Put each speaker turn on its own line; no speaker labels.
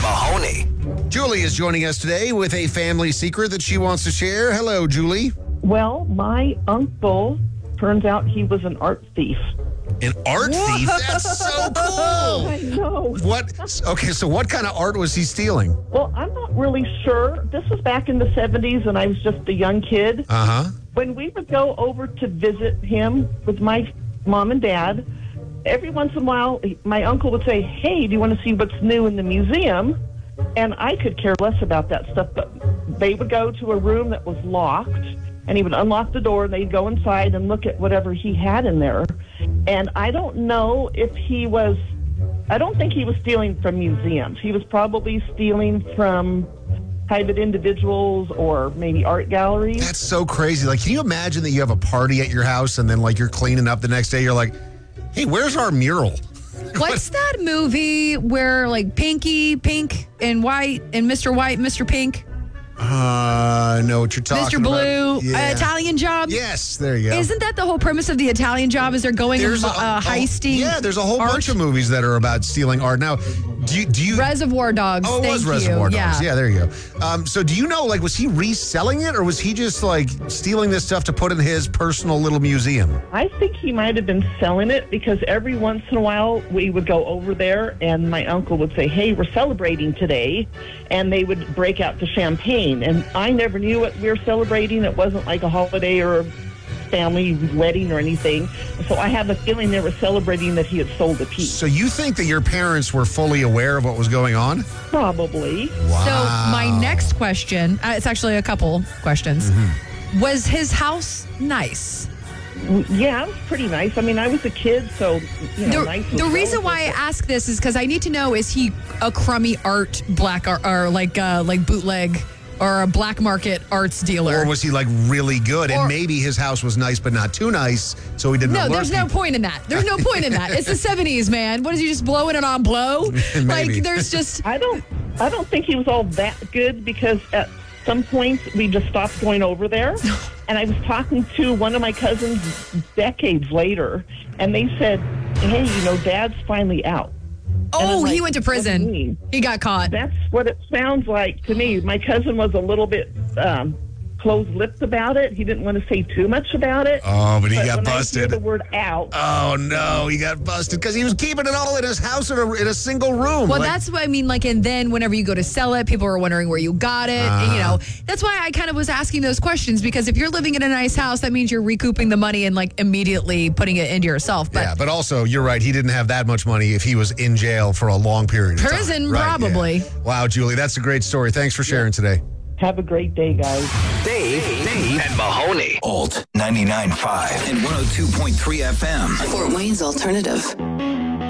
Mahoney.
Julie is joining us today with a family secret that she wants to share. Hello, Julie.
Well, my uncle, turns out he was an art thief.
An art thief? That's so cool.
I know.
What? Okay, so what kind of art was he stealing?
Well, I'm not really sure. This was back in the 70s, and I was just a young kid.
Uh-huh.
When we would go over to visit him with my mom and dad, every once in a while, my uncle would say, hey, do you want to see what's new in the museum? And I could care less about that stuff, but they would go to a room that was locked, and he would unlock the door, and they'd go inside and look at whatever he had in there. And I don't know if I don't think he was stealing from museums. He was probably stealing from private individuals or maybe art galleries.
That's so crazy. Like, can you imagine that you have a party at your house and then, like, you're cleaning up the next day? You're like, hey, where's our mural?
What's that movie where, like, Pink and White and Mr. White, Mr. Pink?
I know what you're talking
Mr. Blue,
about. Yeah.
Italian Job?
Yes, there you go.
Isn't that the whole premise of the Italian Job? Is they're going heisting?
Yeah, there's a whole bunch of movies that are about stealing art. Now, do you
Reservoir Dogs.
Oh, it was Reservoir Dogs. Yeah, there you go. So do you know, like, was he reselling it, or was he just, like, stealing this stuff to put in his personal little museum?
I think he might have been selling it, because every once in a while we would go over there and my uncle would say, hey, we're celebrating today, and they would break out the champagne. And I never knew what we were celebrating. It wasn't like a holiday or a family wedding or anything. So I have a feeling they were celebrating that he had sold a piece.
So you think that your parents were fully aware of what was going on?
Probably.
Wow.
So my next question, it's actually a couple questions.
Mm-hmm.
Was his house nice?
Yeah, it was pretty nice. I mean, I was a kid, so, nice.
The reason why I ask this is because I need to know, is he a crummy art, black art, or like bootleg or a black market arts dealer?
Or was he, like, really good, and maybe his house was nice but not too nice, so he didn't
No,
alert
there's no point in that. There's no point in that. It's the 70s, man. What is he just blowing it on blow? Like, there's just...
I don't think he was all that good, because at some point we just stopped going over there. And I was talking to one of my cousins decades later, and they said, hey, Dad's finally out.
Oh, he went to prison. He got caught.
That's what it sounds like to me. My cousin was a little bit closed-lipped about it. He didn't want to say too much about it.
Oh, but he got
when
busted.
I hear the word out.
Oh, no, he got busted because he was keeping it all in his house in a single room.
Well, that's what I mean. Like, and then whenever you go to sell it, people are wondering where you got it. And, that's why I kind of was asking those questions, because if you're living in a nice house, that means you're recouping the money and, like, immediately putting it into yourself. But
yeah, but also, you're right. He didn't have that much money if he was in jail for a long period of time.
Prison, probably.
Yeah. Wow, Julie, that's a great story. Thanks for sharing today.
Have a great day, guys.
Dave, and Mahoney. Alt 99.5 and 102.3 FM.
Fort Wayne's Alternative.